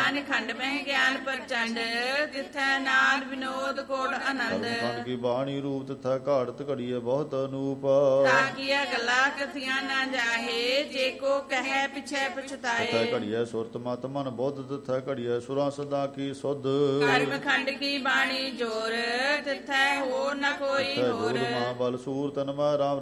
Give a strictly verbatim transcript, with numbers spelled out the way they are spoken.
ਮਨ ਖੰਡ ਮਹਿ ਗਿਆਨ ਪ੍ਰਚੰਡ ਜਿਥੈ ਨਾਦ ਵਿਨੋਦ ਕੋਟ ਆਨੰਦ ਖੰਡ ਕੀ ਬਾਣੀ ਰੂਪ ਤਥਾ ਘਾੜਤ ਘੜੀਏ ਬਹੁਤ ਅਨੂਪ ਤਾਕੀਆ ਗੱਲਾਂ ਕਥੀਆਂ ਨਾ ਜਾਹੇ ਜੇ ਕੋ ਕਹੈ ਪਿਛੈ ਪਛਤਾਏ ਤਥਾ ਘੜੀਏ ਸੁਰਤ ਮਤ ਮਨ ਬੁੱਧ ਤਥਾ ਘੜੀਏ ਸੁਰਾਂ ਸਦਾ ਕੀ ਸੁਧ ਕਰਮ ਖੰਡ ਕੀ ਬਾਣੀ ਜੋਰ ਤਿਥੈ ਹੋਰ ਨ ਕੋਈ ਹੋਰ ਮਹਾਬਲ ਸੂਰ ਤਨ ਮਾ ਰਾਮ